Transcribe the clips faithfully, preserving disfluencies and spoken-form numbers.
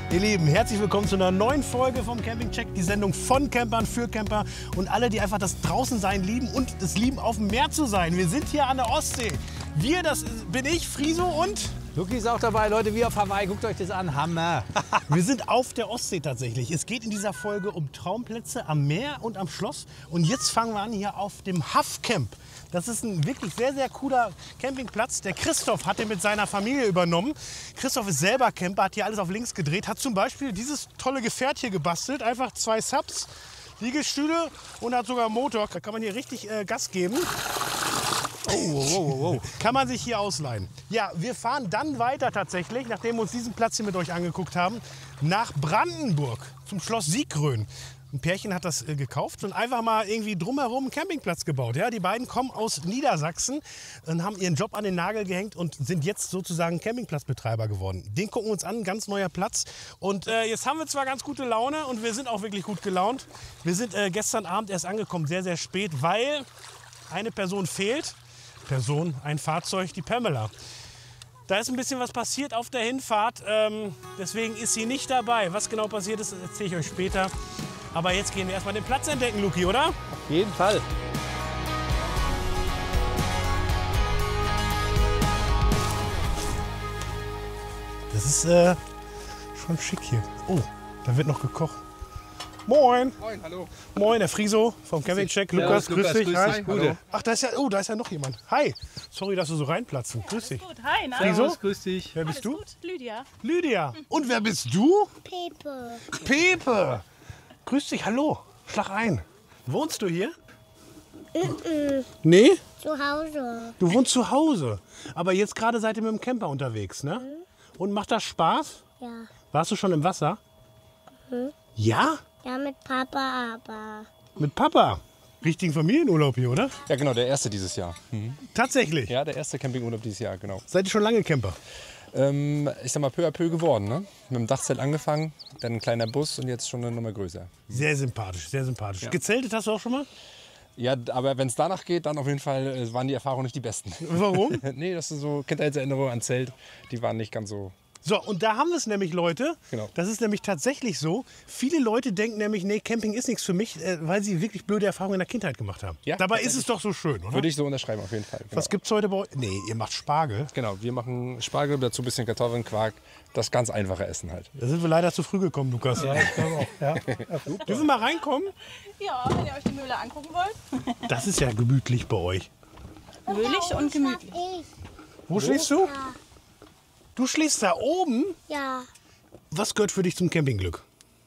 Ihr Lieben, herzlich willkommen zu einer neuen Folge vom Camping Check, die Sendung von Campern für Camper und alle, die einfach das Draußensein lieben und das Lieben, auf dem Meer zu sein. Wir sind hier an der Ostsee. Wir, das bin ich, Friso und... Luki ist auch dabei, Leute, wie auf Hawaii. Guckt euch das an, Hammer. Wir sind auf der Ostsee tatsächlich. Es geht in dieser Folge um Traumplätze am Meer und am Schloss. Und jetzt fangen wir an hier auf dem Huff-Camp. Das ist ein wirklich sehr, sehr cooler Campingplatz. Der Christoph hat den mit seiner Familie übernommen. Christoph ist selber Camper, hat hier alles auf links gedreht. Hat zum Beispiel dieses tolle Gefährt hier gebastelt. Einfach zwei Subs, Liegestühle und hat sogar einen Motor. Da kann man hier richtig äh, Gas geben. Oh, oh, oh, oh. Kann man sich hier ausleihen. Ja, wir fahren dann weiter tatsächlich, nachdem wir uns diesen Platz hier mit euch angeguckt haben, nach Brandenburg zum Schloss Sieggrön. Ein Pärchen hat das äh, gekauft und einfach mal irgendwie drumherum einen Campingplatz gebaut. Ja, die beiden kommen aus Niedersachsen und haben ihren Job an den Nagel gehängt und sind jetzt sozusagen Campingplatzbetreiber geworden. Den gucken wir uns an, ein ganz neuer Platz. Und äh, jetzt haben wir zwar ganz gute Laune und wir sind auch wirklich gut gelaunt. Wir sind äh, gestern Abend erst angekommen, sehr, sehr spät, weil eine Person fehlt. Person, ein Fahrzeug, die Pamela. Da ist ein bisschen was passiert auf der Hinfahrt, ähm, deswegen ist sie nicht dabei. Was genau passiert ist, erzähle ich euch später. Aber jetzt gehen wir erstmal den Platz entdecken, Luki, oder? Auf jeden Fall. Das ist äh, schon schick hier. Oh, da wird noch gekocht. Moin. Moin, hallo. Moin, der Friso vom Camping Check. Lukas, grüß Lukas, dich. grüß Hi. dich. Gute. Ach, da ist ja, oh, da ist ja noch jemand. Hi. Sorry, dass du so reinplatzen. Grüß dich. Gut, hi, na? Friso? Grüß dich. Wer bist Alles du? gut, Lydia. Lydia. Und wer bist du? Pepe. Pepe. Grüß dich, hallo. Schlag ein. Wohnst du hier? Mm-mm. Nee? Zu Hause. Du wohnst zu Hause. Aber jetzt gerade seid ihr mit dem Camper unterwegs, ne? Und macht das Spaß? Ja. Warst du schon im Wasser? Mhm. Ja? Ja, mit Papa aber. Mit Papa. Richtigen Familienurlaub hier, oder? Ja, genau, der erste dieses Jahr. Tatsächlich. Ja, der erste Campingurlaub dieses Jahr, genau. Seid ihr schon lange Camper? Ähm, ich sag mal, peu à peu geworden, ne? Mit dem Dachzelt angefangen, dann ein kleiner Bus und jetzt schon eine Nummer größer. Sehr sympathisch, sehr sympathisch. Gezeltet hast du auch schon mal? Ja, aber wenn es danach geht, dann auf jeden Fall äh, waren die Erfahrungen nicht die besten. Warum? Nee, das ist so Kindheitserinnerungen an Zelt, die waren nicht ganz so... So, und da haben wir es nämlich, Leute. Genau. Das ist nämlich tatsächlich so. Viele Leute denken nämlich, nee, Camping ist nichts für mich, äh, weil sie wirklich blöde Erfahrungen in der Kindheit gemacht haben. Ja, Dabei ist es doch so schön, oder? Würde ich so unterschreiben, auf jeden Fall. Genau. Was gibt's heute bei euch? Nee, ihr macht Spargel. Genau, wir machen Spargel, dazu ein bisschen Kartoffeln, Quark, das ganz einfache Essen halt. Da sind wir leider zu früh gekommen, Lukas. Ja, ich glaube auch. Ja. Dürfen wir mal reinkommen? Ja, wenn ihr euch die Mühle angucken wollt. Das ist ja gemütlich bei euch. Mühlig und gemütlich. Ich. Wo schläfst du? Ja. Du schläfst da oben? Ja. Was gehört für dich zum Campingglück?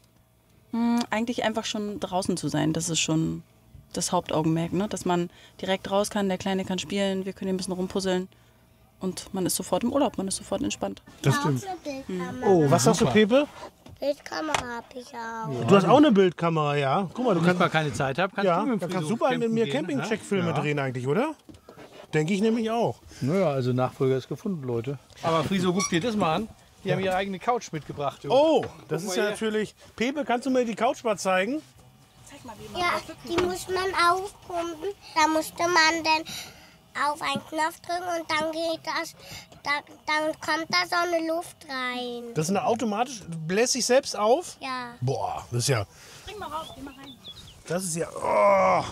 Hm, eigentlich einfach schon draußen zu sein, das ist schon das Hauptaugenmerk, ne? Dass man direkt raus kann, der Kleine kann spielen, wir können hier ein bisschen rumpuzzeln und man ist sofort im Urlaub, man ist sofort entspannt. Das Auch stimmt. eine Bildkamera. Oh, was sagst du, Pepe? Bildkamera hab ich auch. Du hast auch eine Bildkamera, ja? Guck mal, du Wenn ich kannst, mal keine Zeit habe, kannst ja, du mit da dem kannst Friso super mit campen mir gehen, Camping-Check-Filme ne? drehen eigentlich, oder? Denke ich nämlich auch. Naja, also Nachfolger ist gefunden, Leute. Aber Friso, guck dir das mal an. Die haben ihre eigene Couch mitgebracht. du. Oh, das ist mal ja her. natürlich... Pepe, kannst du mir die Couch mal zeigen? Zeig mal, wie man Ja, die muss man aufpumpen. Da musste man dann auf einen Knopf drücken und dann geht das, da, dann kommt da so eine Luft rein. Das ist eine automatisch... Bläst sich selbst auf? Ja. Boah, das ist ja... Spring mal raus, geh mal rein. Das ist ja... Oh.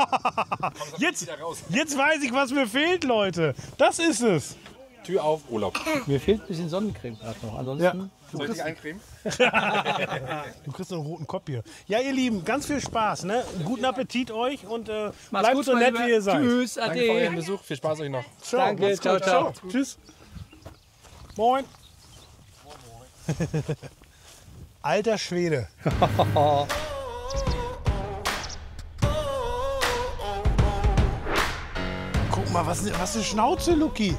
Jetzt, jetzt weiß ich, was mir fehlt, Leute. Das ist es. Tür auf, Urlaub. Mir fehlt ein bisschen Sonnencreme gerade noch. Ansonsten Ja. Soll ich eincremen? Du kriegst einen roten Kopf hier. Ja, ihr Lieben, ganz viel Spaß. Ne? Guten Appetit euch und äh, Macht's bleibt gut, so mein nett, Lieber. wie ihr seid. Tschüss, Danke für euren ade. Besuch, viel Spaß euch noch. Ciao, Danke, macht's ciao, gut. ciao. Tschüss. Moin. Alter Schwede. Guck mal, was, was eine Schnauze, Luki.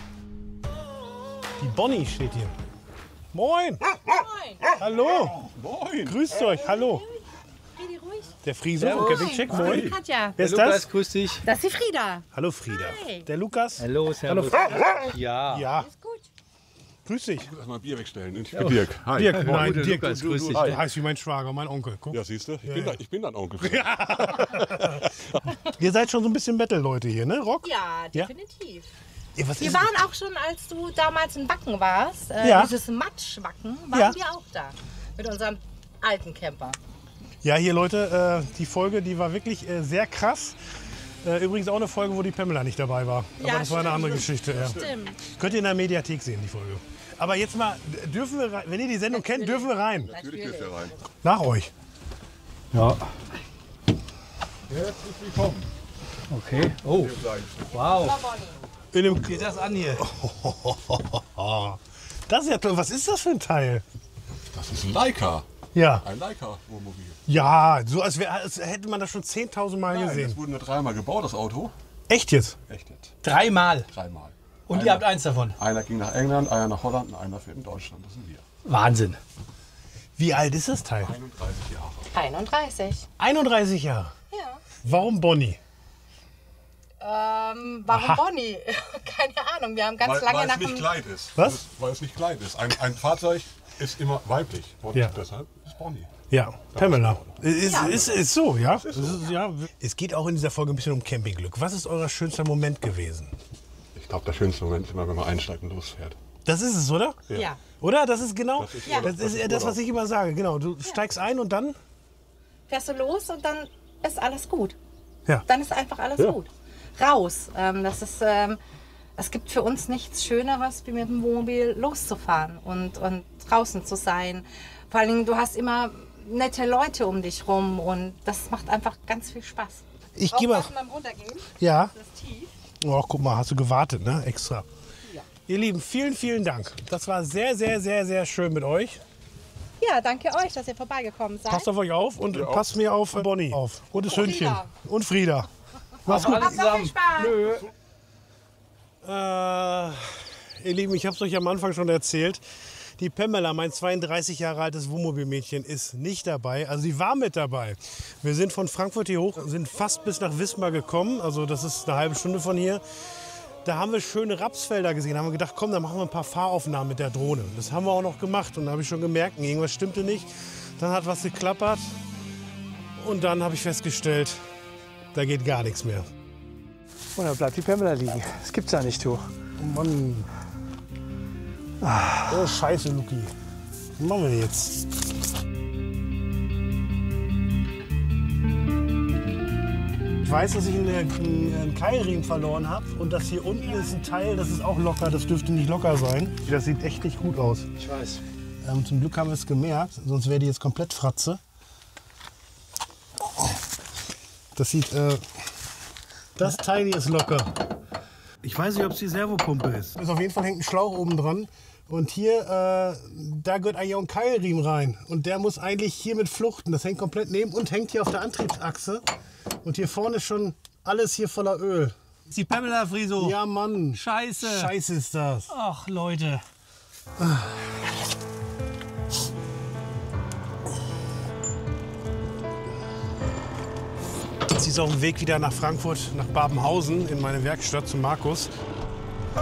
Die Bonnie steht hier. Moin. Hallo. Moin. Grüßt euch. Hallo. Redi ruhig. Der Friso vom Camping Check. Moin. Katja, Wer ist Lukas, das? grüß dich. das ist die Frieda. Hallo Frieda. Hi. Der Lukas. Hallo, servus. Ja. Ja. Ist gut. Grüß dich. Erstmal Bier wegstellen. Ich bin Dirk. Hi. Dirk, nein, Gute Dirk, Lukas, du, grüß du, dich. du heißt wie mein Schwager, mein Onkel. Guck. Ja, siehst du? Ich, bin ja. da- ich bin dein Onkel. Ihr seid schon so ein bisschen Metal-Leute hier, ne? Rock? Ja, Ja? definitiv. Ja, was Wir ist waren auch schon, als du damals in Wacken warst, äh, Ja. dieses Matschwacken, waren Ja. wir auch da. Mit unserem alten Camper. Ja, hier Leute, äh, die Folge, die war wirklich äh, sehr krass. Äh, übrigens auch eine Folge, wo die Pamela nicht dabei war. Aber Ja, das war eine stimmt. andere Geschichte. Ja. Stimmt. Könnt ihr in der Mediathek sehen, die Folge. Aber jetzt mal, dürfen wir rein, wenn ihr die Sendung kennt, dürfen wir rein. Natürlich ist er rein. Nach euch. Ja, Herzlich willkommen. okay. Oh, wow. In dem, Geht das an hier? das ist ja toll. Was ist das für ein Teil? Das ist ein Leica. Ja. Ein Leica-Wohnmobil. Ja, so als, wär, als hätte man das schon zehntausend Mal Nein, gesehen. das wurde nur dreimal gebaut, das Auto. Echt jetzt? Echt jetzt. Dreimal. Dreimal. Und einer, ihr habt eins davon. Einer ging nach England, einer nach Holland und einer fährt in Deutschland. Das sind wir. Wahnsinn. Wie alt ist das Teil? einunddreißig Jahre. einunddreißig. einunddreißig Jahre. Ja. Warum Bonnie? Ähm, warum Aha. Bonnie? Keine Ahnung, wir haben ganz Weil, lange weil nach es nicht dem... Kleid ist. Was? Das, weil es nicht Kleid ist. Ein, ein Fahrzeug ist immer weiblich. Und Ja. deshalb ist Bonnie. Ja, Pamela. Ist, Ja. ist, ist so, ja? Es ist, ja. Es geht auch in dieser Folge ein bisschen um Campingglück. Was ist euer schönster Moment gewesen? Ich glaube, der schönste Moment ist immer, wenn man einsteigt und losfährt. Das ist es, oder? Ja. Oder? Das ist genau Das ist das, Urlaub. ist Das ist das, was Urlaub. ich immer sage. Genau, du steigst ein und dann? Fährst du los und dann ist alles gut. Ja. Dann ist einfach alles Ja. gut. Raus. Ähm, das ist, ähm, es gibt für uns nichts Schöneres, wie mit dem Wohnmobil loszufahren und, und draußen zu sein. Vor allen Dingen, du hast immer nette Leute um dich rum und das macht einfach ganz viel Spaß. Ich gehe mal. Aufpassen beim Runtergehen. Ja. Das ist tief. Oh, guck mal, hast du gewartet, ne? Extra. Ja. Ihr Lieben, vielen, vielen Dank. Das war sehr, sehr, sehr, sehr schön mit euch. Ja, danke euch, dass ihr vorbeigekommen seid. Passt auf euch auf und passt mir auf äh, Bonnie auf. Und das Hündchen. Frieda. Und Frieda. Mach's gut. Alles Habt noch viel zusammen. Spaß. Äh, ihr Lieben, ich habe es euch am Anfang schon erzählt. Die Pamela, mein zweiunddreißig Jahre altes Wohnmobilmädchen, ist nicht dabei. Also sie war mit dabei. Wir sind von Frankfurt hier hoch, sind fast bis nach Wismar gekommen. Also das ist eine halbe Stunde von hier. Da haben wir schöne Rapsfelder gesehen. Da haben wir gedacht, komm, dann machen wir ein paar Fahraufnahmen mit der Drohne. Das haben wir auch noch gemacht. Und da habe ich schon gemerkt, irgendwas stimmte nicht. Dann hat was geklappert. Und dann habe ich festgestellt, da geht gar nichts mehr. Und dann bleibt die Pamela liegen. Das gibt's ja nicht, du. Oh Mann. Oh, scheiße, Luki. Was machen wir denn jetzt? Ich weiß, dass ich einen, einen, einen Keilriemen verloren habe. Und das hier unten ist ein Teil, das ist auch locker. Das dürfte nicht locker sein. Das sieht echt nicht gut aus. Ich weiß. Ähm, zum Glück haben wir es gemerkt, sonst wäre die jetzt komplett Fratze. Das sieht, äh, das Teil hier ist locker. Ich weiß nicht, ob es die Servopumpe ist. ist. Auf jeden Fall hängt ein Schlauch oben dran. Und hier, äh, da gehört eigentlich auch ein Keilriemen rein. Und der muss eigentlich hier mit fluchten. Das hängt komplett neben und hängt hier auf der Antriebsachse. Und hier vorne ist schon alles hier voller Öl. Ist die Pamela Friso? Ja, Mann. Scheiße. Scheiße ist das. Ach, Leute. Sie ist auf dem Weg wieder nach Frankfurt, nach Babenhausen in meine Werkstatt zu Markus.